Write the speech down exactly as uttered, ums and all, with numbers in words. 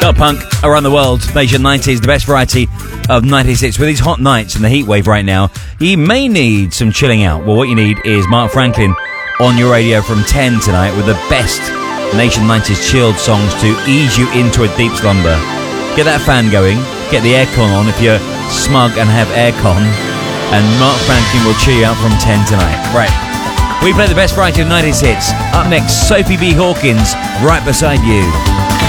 Pop punk around the world, Nation nineties, the best variety of nineties hits. With these hot nights and the heat wave right now, you may need some chilling out. Well, what you need is Mark Franklin on your radio from ten tonight with the best Nation nineties chilled songs to ease you into a deep slumber. Get that fan going, get the aircon on if you're smug and have aircon, and Mark Franklin will cheer you out from ten tonight. Right. We play the best variety of nineties hits. Up next, Sophie B. Hawkins, Right Beside You.